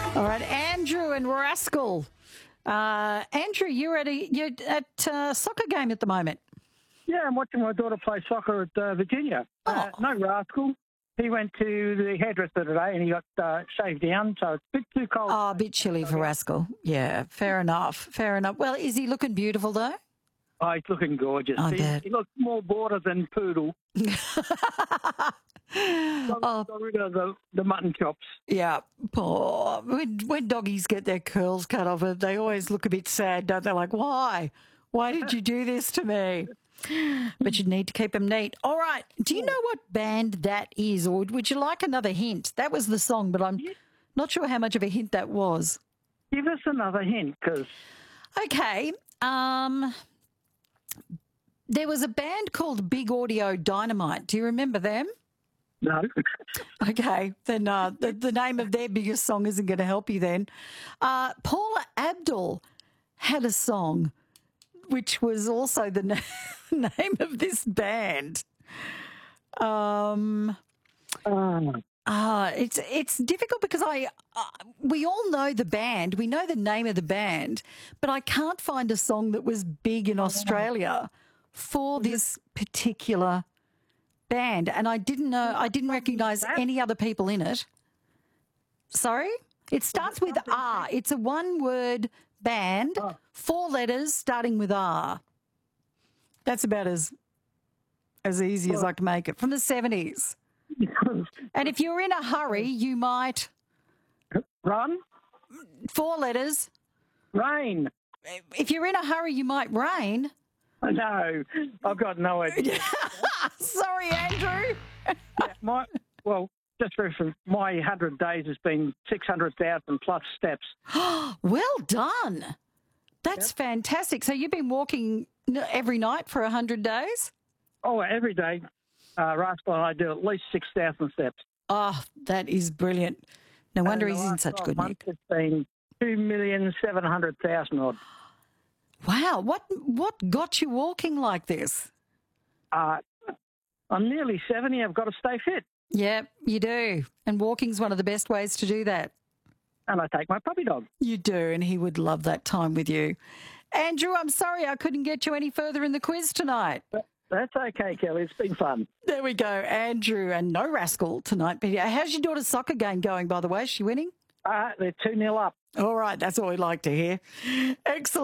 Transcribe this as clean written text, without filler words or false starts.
All right, Andrew and Rascal. Andrew, you're at a soccer game at the moment. Yeah, I'm watching my daughter play soccer at Virginia. No Rascal. He went to the hairdresser today and he got shaved down, so it's a bit too cold. Oh, a bit chilly for Rascal. Yeah, fair enough. Fair enough. Well, is he looking beautiful though? Oh, he's looking gorgeous. I bet. He looks more border than poodle. Got rid of the mutton chops. Yeah, poor. When doggies get their curls cut off, they always look a bit sad, don't they? Like, why? Why did you do this to me? But you need to keep them neat. All right. Do you know what band that is, or would you like another hint? That was the song, but I'm not sure how much of a hint that was. Give us another hint, because... Okay. There was a band called Big Audio Dynamite. Do you remember them? No. Okay, then the name of their biggest song isn't going to help you then. Paula Abdul had a song which was also the name of this band. It's difficult because we all know the band, we know the name of the band, but I can't find a song that was big in Australia for this particular band, and I didn't recognise any other people in it. Sorry? It starts with R. It's a one-word band, 4 letters starting with R. That's about as easy as I can make it. From the 70s. And if you're in a hurry, you might... Run? 4 letters. Rain. If you're in a hurry, you might rain. No, I've got no idea. Sorry, Andrew. Just for my 100 days has been 600,000 plus steps. Well done. That's fantastic. So you've been walking every night for 100 days? Oh, every day. Rascal and I do at least 6,000 steps. Oh, that is brilliant. No wonder he's in such good nick. It's been 2,700,000 odd. Wow. What got you walking like this? I'm nearly 70. I've got to stay fit. Yeah, you do. And walking's one of the best ways to do that. And I take my puppy dog. You do, and he would love that time with you. Andrew, I'm sorry I couldn't get you any further in the quiz tonight. That's okay, Kelly. It's been fun. There we go. Andrew and no Rascal tonight. But how's your daughter's soccer game going, by the way? Is she winning? They're 2-0 up. All right, that's what we'd like to hear. Excellent.